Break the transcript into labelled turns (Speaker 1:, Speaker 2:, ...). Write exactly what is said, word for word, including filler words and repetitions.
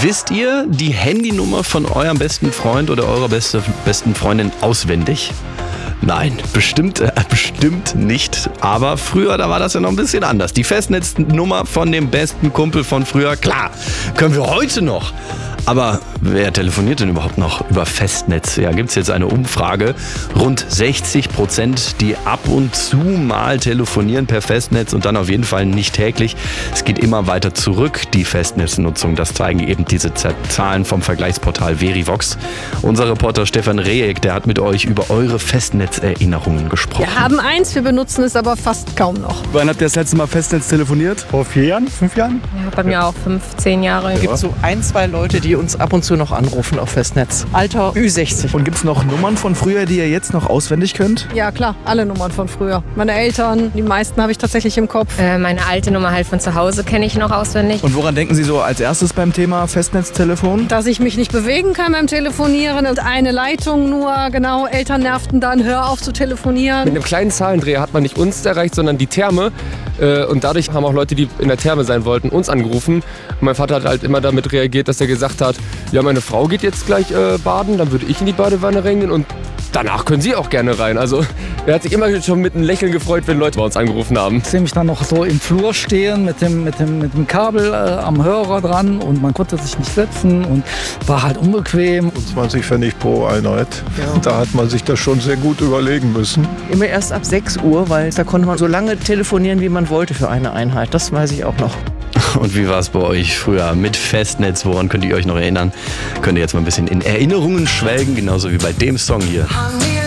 Speaker 1: Wisst ihr die Handynummer von eurem besten Freund oder eurer beste, besten Freundin auswendig? Nein, bestimmt, äh, bestimmt nicht. Aber früher, da war das ja noch ein bisschen anders. Die Festnetznummer von dem besten Kumpel von früher, klar, können wir heute noch. Aber wer telefoniert denn überhaupt noch über Festnetz? Ja, gibt es jetzt eine Umfrage. Rund sechzig Prozent, die ab und zu mal telefonieren per Festnetz und dann auf jeden Fall nicht täglich. Es geht immer weiter zurück, die Festnetznutzung. Das zeigen eben diese Z- Zahlen vom Vergleichsportal Verivox. Unser Reporter Stefan Rehek, der hat mit euch über eure Festnetzerinnerungen gesprochen.
Speaker 2: Wir haben eins, wir benutzen es aber fast kaum noch.
Speaker 3: Wann habt ihr das letzte Mal Festnetz telefoniert?
Speaker 4: Vor vier Jahren, fünf Jahren?
Speaker 5: Ja, bei mir auch fünf, zehn Jahre.
Speaker 6: Es gibt so ein, zwei Leute, die uns ab und zu noch anrufen auf Festnetz. Alter Ü sechzig.
Speaker 3: Und gibt es noch Nummern von früher, die ihr jetzt noch auswendig könnt?
Speaker 2: Ja klar, alle Nummern von früher. Meine Eltern, die meisten habe ich tatsächlich im Kopf.
Speaker 5: Äh, meine alte Nummer halt von zu Hause kenne ich noch auswendig.
Speaker 3: Und woran denken Sie so als erstes beim Thema Festnetztelefon?
Speaker 2: Dass ich mich nicht bewegen kann beim Telefonieren und eine Leitung nur, genau, Eltern nervten dann, hör auf zu telefonieren.
Speaker 7: Mit einem kleinen Zahlendreher hat man nicht uns erreicht, sondern die Therme. Äh, und dadurch haben auch Leute, die in der Therme sein wollten, uns angerufen. Und mein Vater hat halt immer damit reagiert, dass er gesagt hat, ja, meine Frau geht jetzt gleich äh, baden, dann würde ich in die Badewanne rennen und danach können Sie auch gerne rein. Also er hat sich immer schon mit einem Lächeln gefreut, wenn Leute bei uns angerufen haben.
Speaker 8: Ich sehe mich dann noch so im Flur stehen mit dem, mit dem, mit dem Kabel äh, am Hörer dran und man konnte sich nicht setzen und war halt unbequem.
Speaker 4: zwanzig Pfennig pro Einheit. Ja. Da hat man sich das schon sehr gut überlegen müssen.
Speaker 6: Immer erst ab sechs Uhr, weil da konnte man so lange telefonieren, wie man wollte für eine Einheit. Das weiß ich auch noch.
Speaker 1: Und wie war es bei euch früher mit Festnetz? Woran könnt ihr euch noch erinnern? Könnt ihr jetzt mal ein bisschen in Erinnerungen schwelgen, genauso wie bei dem Song hier.